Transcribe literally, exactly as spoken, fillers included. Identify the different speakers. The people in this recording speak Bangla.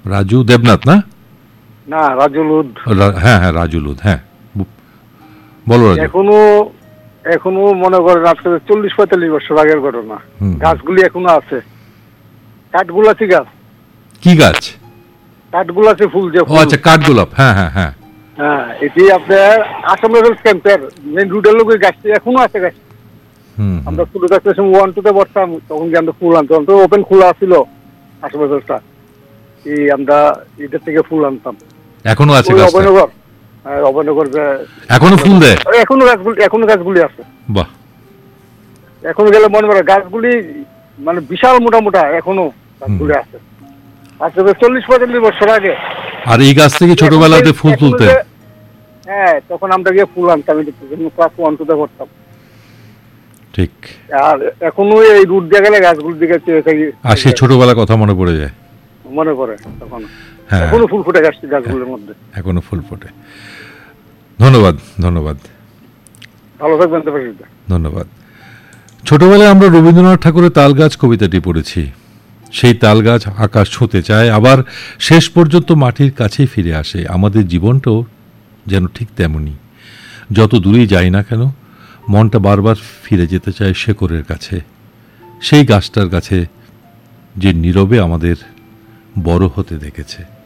Speaker 1: রাজু দেবনাথ না?
Speaker 2: না, রাজু লুদ।
Speaker 1: হ্যাঁ হ্যাঁ, রাজু লুদ। হ্যাঁ, বলো রাজু।
Speaker 2: এখনো এখনো মনে করেন আজকে চল্লিশ পঁয়তাল্লিশ বছর আগের ঘটনা। গাছগুলি এখনো আছে, কাঠগোলাপি গাছ।
Speaker 1: কি গাছ?
Speaker 2: কাঠগোলাপি ফুল যে।
Speaker 1: ও আচ্ছা, কাঠগোলাপ। হ্যাঁ হ্যাঁ হ্যাঁ
Speaker 2: হ্যাঁ, এটি আপনার আসাম রেফেল ক্যাম্পের মেন রুটের লোক গাছটি এখনো আছে। গাছ আমরা ছোট থাকতে ওয়ান টুতে পড়তাম, তখন কি আমরা ফুল আনতাম, তো ওপেন খোলা ছিল আসাম রেফেলটা, এই আমরা এটার থেকে ফুল আনতাম।
Speaker 1: এখনো আছে
Speaker 2: অভয়নগর। হ্যাঁ, অভয়নগর
Speaker 1: এখনো ফুল দেয়,
Speaker 2: এখনো গাছগুলি এখনো গাছগুলি আছে।
Speaker 1: বাহ।
Speaker 2: এখনো গেলে মনে করে গাছগুলি মানে বিশাল মোটা মোটা, এখনো গাছগুলি আছে। আজকে চল্লিশ পঁয়তাল্লিশ বছর আগে।
Speaker 1: আর এই গাছ থেকে ছোটবেলাতে ফুল তুলতে?
Speaker 2: হ্যাঁ, তখন আমরা গিয়ে ফুল আনতাম, ক্লাস ওয়ান টুতে পড়তাম।
Speaker 1: ঠিক।
Speaker 2: আর এখনো এই রুট দিয়ে গেলে গাছগুলোর দিকে চেয়ে থাকি,
Speaker 1: আর সেই ছোটবেলার কথা মনে পড়ে যায়।
Speaker 2: মনে পড়ে তখন।
Speaker 1: হ্যাঁ,
Speaker 2: এখনো ফুল ফুটে গাছটি গাছগুলোর মধ্যে,
Speaker 1: এখনো ফুল ফোটে। ধন্যবাদ, ধন্যবাদ,
Speaker 2: ভালো থাকবেন।
Speaker 1: ধন্যবাদ। ছোটবেলায় আমরা রবীন্দ্রনাথ ঠাকুরের তালগাছ কবিতাটি পড়েছি। সেই তালগাছ আকাশ ছুঁতে চায়, আবার শেষ পর্যন্ত মাটির কাছেই ফিরে আসে। আমাদের জীবনটাও যেন ঠিক তেমনই। যত দূরেই যাই না কেন, মনটা বারবার ফিরে যেতে চায় শেকড়ের কাছে, সেই গাছটার কাছে যে নীরবে আমাদের বড় হতে দেখেছে।